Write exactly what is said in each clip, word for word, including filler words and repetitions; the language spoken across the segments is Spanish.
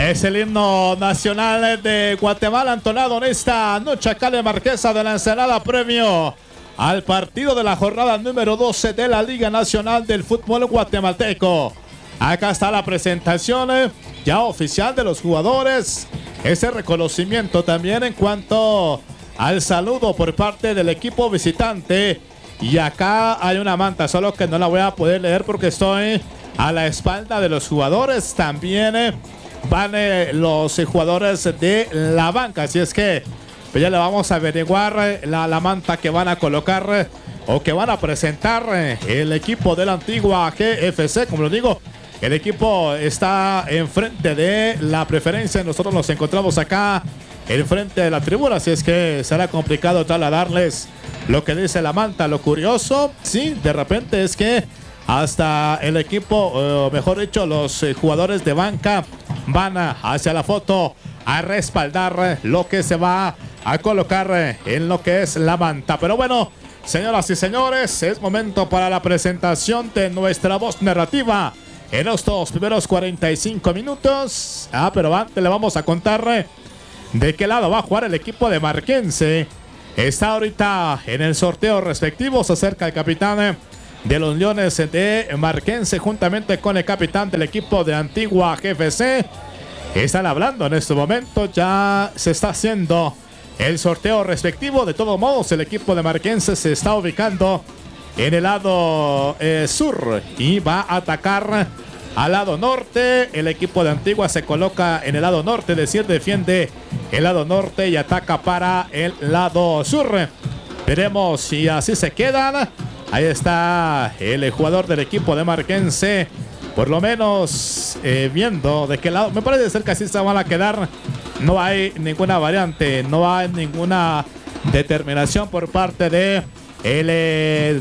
Es el himno nacional de Guatemala entonado en esta noche acá de Marquesa de la Ensenada, premio al partido de la jornada número doce de la Liga Nacional del Fútbol Guatemalteco. Acá está la presentación eh, ya oficial de los jugadores. Ese reconocimiento también en cuanto al saludo por parte del equipo visitante. Y acá hay una manta, solo que no la voy a poder leer porque estoy a la espalda de los jugadores. También eh, van eh, los eh, jugadores de la banca. Así es que pues ya le vamos a averiguar eh, la, la manta que van a colocar eh, o que van a presentar eh, el equipo de la antigua G F C. Como lo digo, el equipo está enfrente de la preferencia. Nosotros nos encontramos acá enfrente de la tribuna. Así es que será complicado trasladarles lo que dice la manta. Lo curioso, sí, de repente es que hasta el equipo, o mejor dicho, los eh, jugadores de banca van a, hacia la foto a respaldar eh, lo que se va a colocar eh, en lo que es la manta. Pero bueno, señoras y señores, es momento para la presentación de nuestra voz narrativa en estos primeros cuarenta y cinco minutos. Ah, pero antes le vamos a contar eh, de qué lado va a jugar el equipo de Marquense. Está ahorita en el sorteo respectivo. Se acerca el capitán eh, de los Leones de Marquense juntamente con el capitán del equipo de Antigua G F C. Están hablando en este momento. Ya se está haciendo el sorteo respectivo. De todos modos, el equipo de Marquense se está ubicando en el lado eh, sur y va a atacar al lado norte. El equipo de Antigua se coloca en el lado norte, es decir, defiende el lado norte y ataca para el lado sur. Veremos si así se quedan. Ahí está el jugador del equipo de Marquense, por lo menos eh, viendo de qué lado. Me parece ser que así se van a quedar. No hay ninguna variante, no hay ninguna determinación por parte de el eh,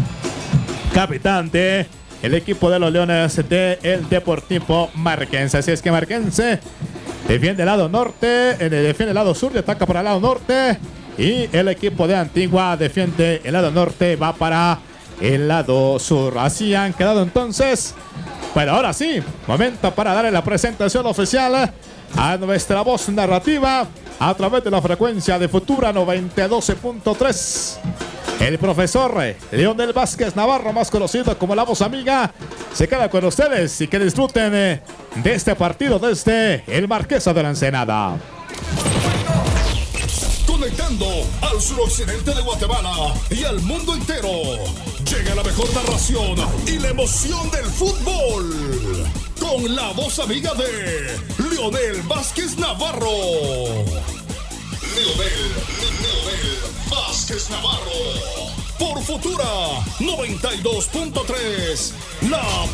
capitán de el equipo de los Leones de el Deportivo Marquense. Así es que Marquense defiende el lado norte, eh, defiende el lado sur y ataca para el lado norte. Y el equipo de Antigua defiende el lado norte, va para el lado sur. Así han quedado entonces. Bueno, ahora sí, momento para darle la presentación oficial a nuestra voz narrativa a través de la frecuencia de Futura noventa y dos punto tres. El profesor Leonel Vázquez Navarro, más conocido como la voz amiga, se queda con ustedes y que disfruten de este partido desde el Marquesa de la Ensenada. Conectando al suroccidente de Guatemala y al mundo entero. Llega la mejor narración y la emoción del fútbol. Con la voz amiga de Leonel Vázquez Navarro. Leonel, Leonel Vázquez Navarro. Por Futura noventa y dos punto tres. La